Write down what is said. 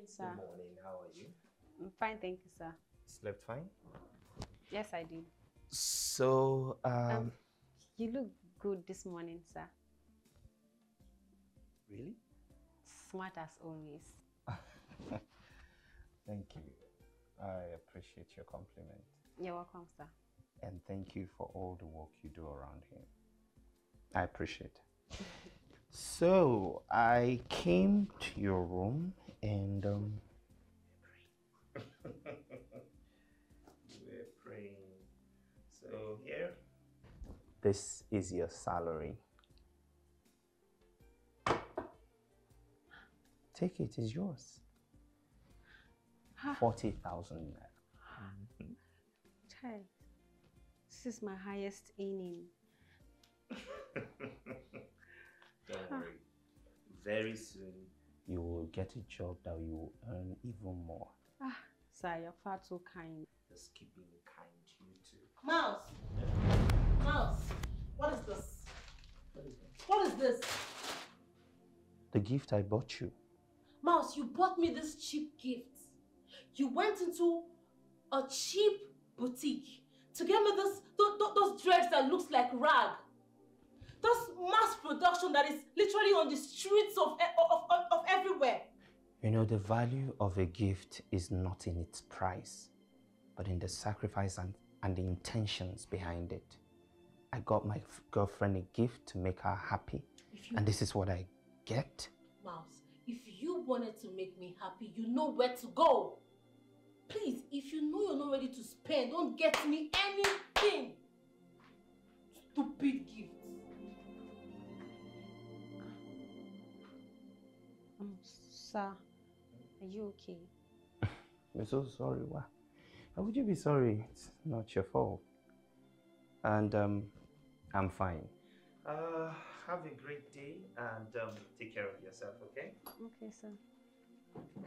morning, sir. Good morning. How are you? I'm fine, thank you, sir. Slept fine? Yes, I did. So, You look good this morning, sir. really? Smart as always. Thank you. I appreciate your compliment. You're welcome, sir. And thank you for all the work you do around here. I appreciate it. So, I came to your room and we're praying. So, here. This is your salary. Take it, it's yours. 40,000 naira. Child, this is my highest earning. Don't worry. Very soon, you will get a job that you will earn even more. Sir, you're far too kind. Just keep being kind to you too. Mouse! Mouse! What is this? What is that? What is this? The gift I bought you. Mouse, you bought me this cheap gift. You went into a cheap boutique to get me those dress that looks like rag. This mass production that is literally on the streets of everywhere. You know, the value of a gift is not in its price, but in the sacrifice and the intentions behind it. I got my girlfriend a gift to make her happy, and this is what I get. Mouse, if you wanted to make me happy, you know where to go. Please, if you know you're not ready to spend, don't get me anything. Stupid gifts. Sir, are you okay? I'm so sorry. Why would you be sorry? It's not your fault. And I'm fine. Have a great day and take care of yourself, okay? Okay, sir.